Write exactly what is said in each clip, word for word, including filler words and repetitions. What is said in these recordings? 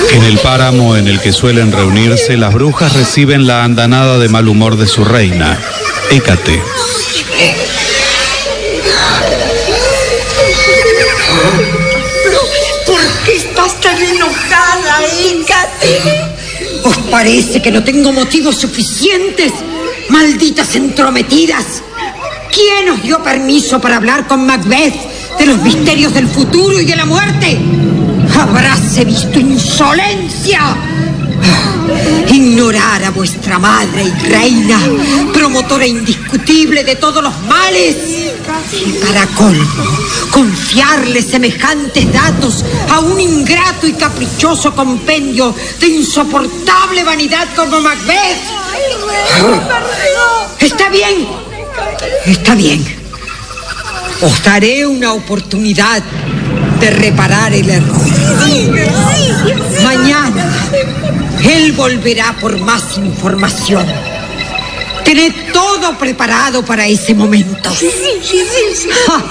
En el páramo en el que suelen reunirse, las brujas reciben la andanada de mal humor de su reina, Hécate. ¿Por qué estás tan enojada, Hécate? ¿Os parece que no tengo motivos suficientes? ¡Malditas entrometidas! ¿Quién os dio permiso para hablar con Macbeth de los misterios del futuro y de la muerte? ¡Habráse visto insolencia! Ignorar a vuestra madre y reina, promotora indiscutible de todos los males. Y para colmo, confiarle semejantes datos a un ingrato y caprichoso compendio de insoportable vanidad como Macbeth. Está bien, está bien. Os daré una oportunidad de reparar el error. Mañana él volverá por más información. Tened todo preparado para ese momento. Sí, sí, sí,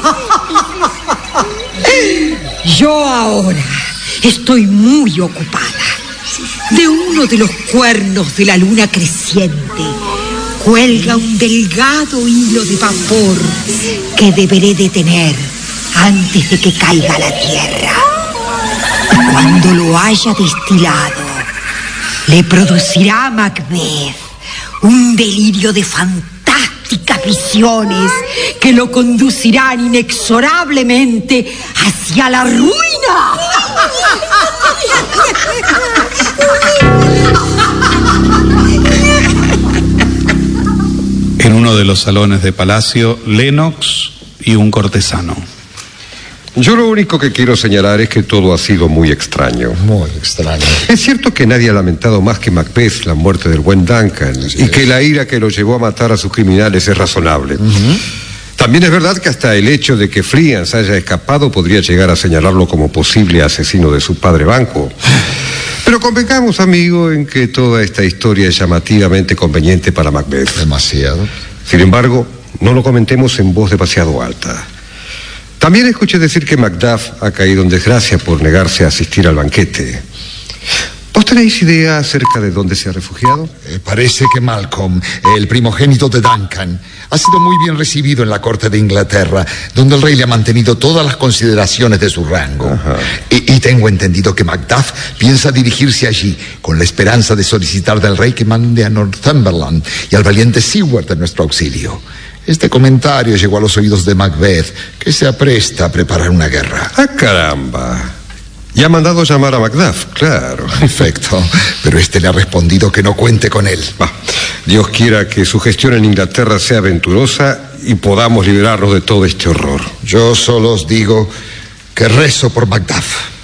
sí. Yo ahora estoy muy ocupada. De uno de los cuernos de la luna creciente cuelga un delgado hilo de vapor que deberé detener antes de que caiga a la tierra. Y cuando lo haya destilado, le producirá a Macbeth un delirio de fantásticas visiones que lo conducirán inexorablemente hacia la ruina. En uno de los salones de palacio, Lennox y un cortesano. Yo lo único que quiero señalar es que todo ha sido muy extraño. Muy extraño. Es cierto que nadie ha lamentado más que Macbeth la muerte del buen Duncan, sí, y que la ira que lo llevó a matar a sus criminales es razonable. Uh-huh. También es verdad que hasta el hecho de que Fleance haya escapado podría llegar a señalarlo como posible asesino de su padre Banquo. Pero convengamos, amigo, en que toda esta historia es llamativamente conveniente para Macbeth. Demasiado. Sin embargo, no lo comentemos en voz demasiado alta. También escuché decir que Macduff ha caído en desgracia por negarse a asistir al banquete. ¿Vos tenéis idea acerca de dónde se ha refugiado? Eh, parece que Malcolm, el primogénito de Duncan, ha sido muy bien recibido en la corte de Inglaterra, donde el rey le ha mantenido todas las consideraciones de su rango. Y, y tengo entendido que Macduff piensa dirigirse allí con la esperanza de solicitar del rey que mande a Northumberland y al valiente Seward en nuestro auxilio. Este comentario llegó a los oídos de Macbeth, que se apresta a preparar una guerra. ¡Ah, caramba! Y ha mandado llamar a Macduff, claro. Perfecto, pero este le ha respondido que no cuente con él. Bah, Dios quiera que su gestión en Inglaterra sea aventurosa y podamos liberarnos de todo este horror. Yo solo os digo que rezo por Macduff.